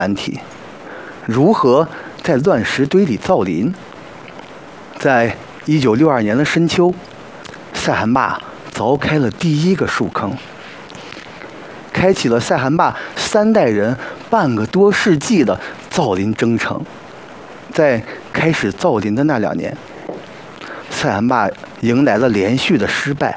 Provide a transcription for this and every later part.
难题：如何在乱石堆里造林？在1962年的深秋，塞罕坝凿开了第一个树坑，开启了塞罕坝3代人半个多世纪的造林征程。在开始造林的那2年，塞罕坝迎来了连续的失败。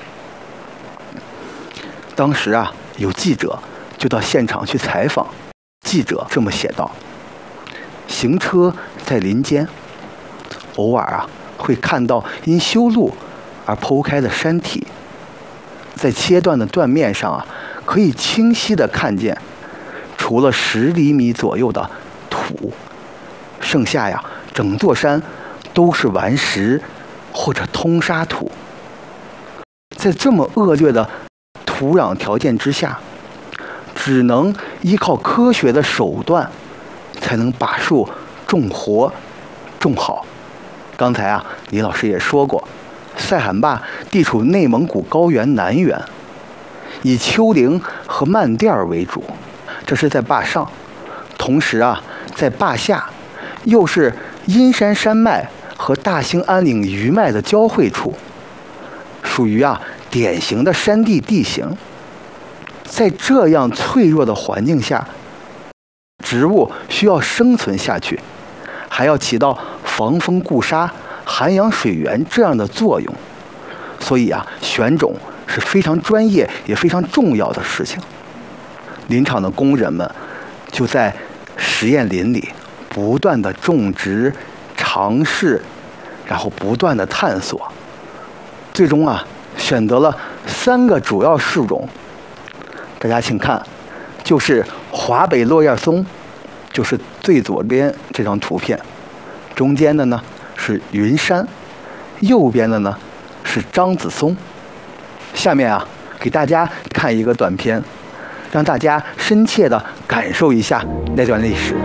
当时有记者就到现场去采访，记者这么写道：行车在林间，偶尔会看到因修路而剖开的山体，在切断的断面上可以清晰地看见，除了10厘米左右的土，剩下整座山都是顽石或者通沙土。在这么恶劣的土壤条件之下，只能依靠科学的手段才能把树种活种好。刚才李老师也说过，塞罕坝地处内蒙古高原南缘，以丘陵和漫甸为主，这是在坝上。同时在坝下又是阴山山脉和大兴安岭余脉的交汇处，属于典型的山地地形。在这样脆弱的环境下，植物需要生存下去，还要起到防风固沙、涵养水源这样的作用。所以选种是非常专业也非常重要的事情。林场的工人们就在实验林里不断的种植、尝试，然后不断的探索，最终选择了3个主要树种。大家请看，就是华北落叶松，就是最左边这张图片，中间的呢是云杉，右边的呢是樟子松。下面给大家看一个短片，让大家深切地感受一下那段历史。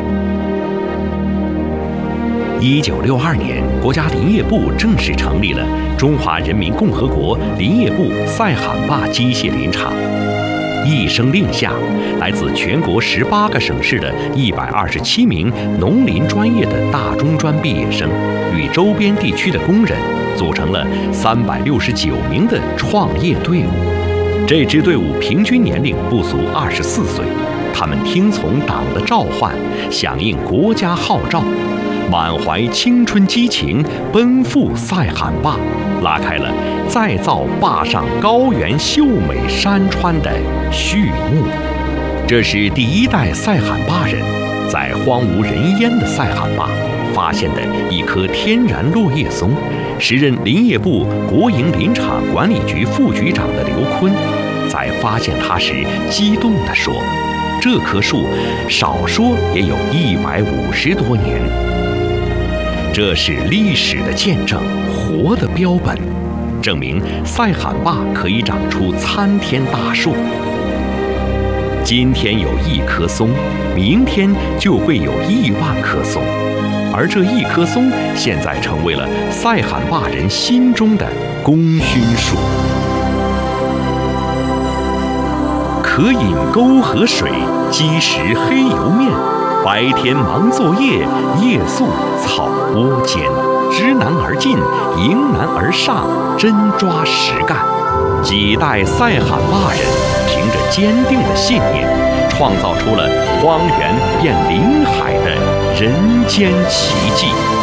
1962年，国家林业部正式成立了中华人民共和国林业部塞罕坝机械林场。一声令下，来自全国18个省市的127名农林专业的大中专毕业生，与周边地区的工人组成了369名的创业队伍。这支队伍平均年龄不足24岁，他们听从党的召唤，响应国家号召，满怀青春激情，奔赴塞罕坝，拉开了再造坝上高原秀美山川的序幕。这是第1代塞罕坝人在荒无人烟的塞罕坝发现的一棵天然落叶松。时任林业部国营林场管理局副局长的刘坤，在发现它时激动地说：“这棵树少说也有150多年。”这是历史的见证，活的标本，证明塞罕坝可以长出参天大树。今天有1棵松，明天就会有1万棵松，而这1棵松现在成为了塞罕坝人心中的功勋树。可饮沟河水，积食黑油面。白天忙作业，夜宿草窝间。知难而进，迎难而上，真抓实干。几代塞罕坝人凭着坚定的信念，创造出了荒原变林海的人间奇迹。